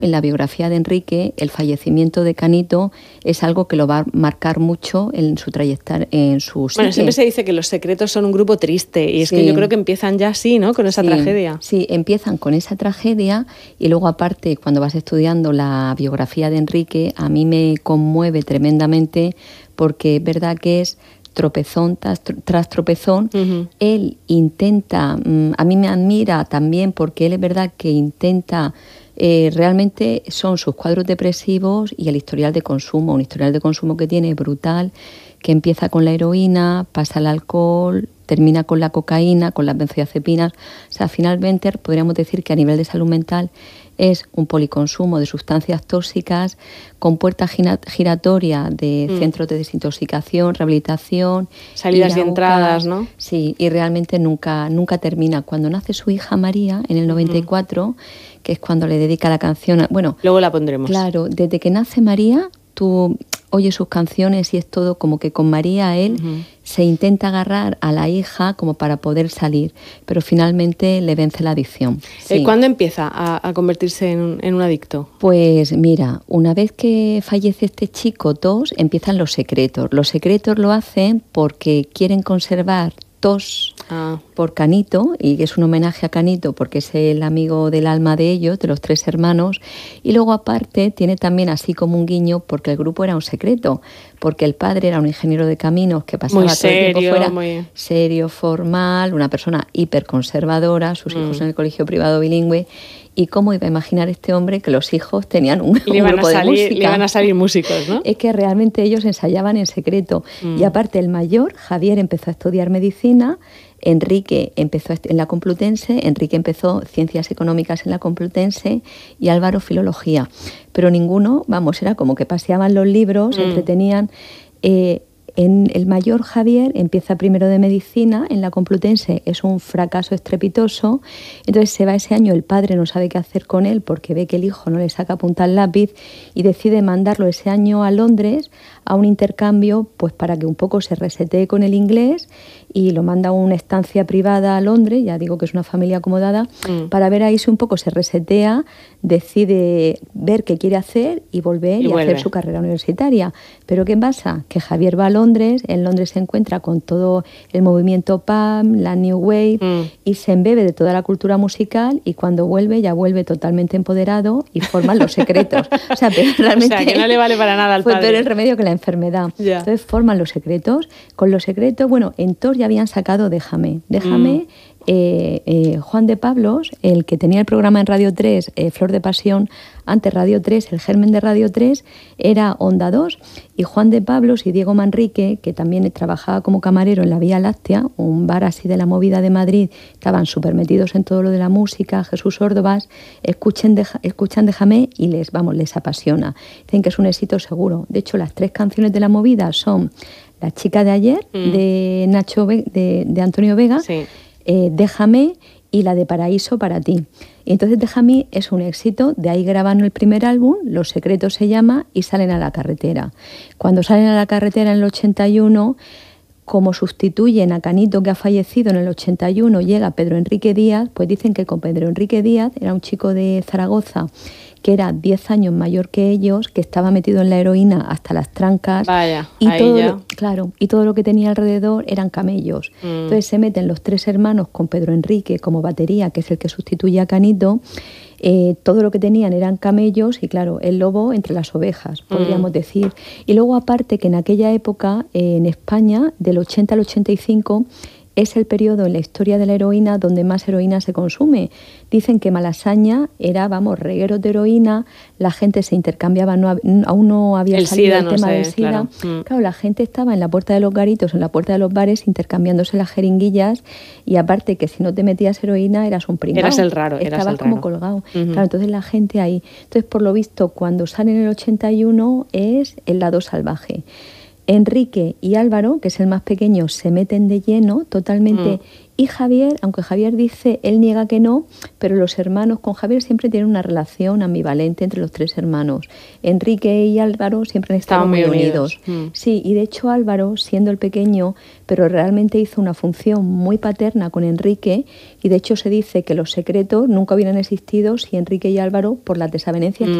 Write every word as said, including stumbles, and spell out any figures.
En la biografía de Enrique, el fallecimiento de Canito es algo que lo va a marcar mucho en su trayectoria, en su psique. Bueno, siempre se dice que Los Secretos son un grupo triste, y es sí. que yo creo que empiezan ya así, ¿no? Con esa sí, tragedia. Sí, empiezan con esa tragedia, y luego aparte, cuando vas estudiando la biografía de Enrique, a mí me conmueve tremendamente, porque es verdad que es tropezón tras, tras tropezón. Uh-huh. Él intenta, a mí me admira también porque él es verdad que intenta, eh, realmente son sus cuadros depresivos y el historial de consumo, un historial de consumo que tiene brutal, que empieza con la heroína, pasa al alcohol, termina con la cocaína, con las benzodiazepinas. O sea, finalmente podríamos decir que a nivel de salud mental es un policonsumo de sustancias tóxicas con puerta giratoria de mm. centros de desintoxicación, rehabilitación. Salidas y entradas, ¿no? Sí, y realmente nunca, nunca termina. Cuando nace su hija María, en el noventa y cuatro, mm. que es cuando le dedica la canción... Bueno, luego la pondremos. Claro, desde que nace María, tú oyes sus canciones y es todo como que con María él uh-huh. se intenta agarrar a la hija como para poder salir, pero finalmente le vence la adicción. Sí. ¿Cuándo empieza a, a convertirse en un, en un adicto? Pues mira, una vez que fallece este chico, Tos, empiezan Los Secretos. Los Secretos lo hacen porque quieren conservar Tos ah. por Canito, y que es un homenaje a Canito porque es el amigo del alma de ellos, de los tres hermanos, y luego aparte tiene también así como un guiño porque el grupo era un secreto, porque el padre era un ingeniero de caminos que pasaba muy todo serio, el tiempo fuera, muy... serio, formal, una persona hiperconservadora, sus mm. hijos en el colegio privado bilingüe. ¿Y cómo iba a imaginar este hombre que los hijos tenían un, un grupo a salir, de música? Le iban a salir músicos, ¿no? Es que realmente ellos ensayaban en secreto. Mm. Y aparte el mayor, Javier, empezó a estudiar medicina, Enrique empezó en la Complutense, Enrique empezó Ciencias Económicas en la Complutense y Álvaro Filología. Pero ninguno, vamos, era como que paseaban los libros, mm. entretenían... Eh, En el mayor, Javier, empieza primero de medicina en la Complutense, es un fracaso estrepitoso, entonces se va ese año, el padre no sabe qué hacer con él porque ve que el hijo no le saca punta al lápiz y decide mandarlo ese año a Londres a un intercambio, pues para que un poco se resetee con el inglés, y lo manda a una estancia privada a Londres, ya digo que es una familia acomodada, mm. para ver ahí si un poco se resetea, decide ver qué quiere hacer y volver y, y hacer su carrera universitaria. Pero ¿qué pasa? Que Javier va a Londres, en Londres se encuentra con todo el movimiento P A M, la New Wave, mm. y se embebe de toda la cultura musical, y cuando vuelve ya vuelve totalmente empoderado y forman Los Secretos. O sea, pero realmente o sea, que no le vale para nada al fue padre. Fue peor el remedio que la enfermedad. Yeah. Entonces forman Los Secretos. Con Los Secretos, bueno, en Tos ya habían sacado Déjame. Déjame... Mm. Eh, eh, Juan de Pablos, el que tenía el programa en Radio tres, eh, Flor de Pasión, antes Radio tres, el germen de Radio tres era Onda dos, y Juan de Pablos y Diego Manrique, que también trabajaba como camarero en la Vía Láctea, un bar así de la movida de Madrid, estaban súper metidos en todo lo de la música, Jesús Ordovás, escuchen, deja, escuchan Déjame y les, vamos, les apasiona. Dicen que es un éxito seguro. De hecho, las tres canciones de la movida son La chica de ayer, mm. de, Nacho Ve- de, de Antonio Vega, sí. Eh, Déjame y la de Paraíso para ti. Y entonces Déjame es un éxito, de ahí graban el primer álbum, Los Secretos se llama, y salen a la carretera. Cuando salen a la carretera en el ochenta y uno, como sustituyen a Canito, que ha fallecido en el ochenta y uno, llega Pedro Enrique Díaz, pues dicen que con Pedro Enrique Díaz, era un chico de Zaragoza, que era diez años mayor que ellos, que estaba metido en la heroína hasta las trancas. Vaya, y ahí todo ya. Lo, claro, y todo lo que tenía alrededor eran camellos. Mm. Entonces se meten los tres hermanos con Pedro Enrique como batería, que es el que sustituye a Canito. Eh, todo lo que tenían eran camellos y, claro, el lobo entre las ovejas, podríamos mm. decir. Y luego, aparte, que en aquella época, eh, en España, del ochenta al ochenta y cinco, es el periodo en la historia de la heroína donde más heroína se consume. Dicen que Malasaña era, vamos, regueros de heroína, la gente se intercambiaba, no, aún no había el salido SIDA, el no tema sé, del SIDA. Claro. Mm. Claro, la gente estaba en la puerta de los garitos, en la puerta de los bares, intercambiándose las jeringuillas, y aparte que si no te metías heroína eras un pringao. Eras el raro. Estabas eras el como raro. colgado. Uh-huh. Claro, entonces la gente ahí. Entonces, por lo visto, cuando sale en el ochenta y uno es el lado salvaje. Enrique y Álvaro, que es el más pequeño, se meten de lleno totalmente. Mm. Y Javier, aunque Javier dice, él niega que no, pero los hermanos con Javier siempre tienen una relación ambivalente entre los tres hermanos. Enrique y Álvaro siempre han estado muy unidos. unidos. Mm. Sí, y de hecho Álvaro, siendo el pequeño, pero realmente hizo una función muy paterna con Enrique, y de hecho se dice que los secretos nunca hubieran existido si Enrique y Álvaro, por las desavenencias mm. que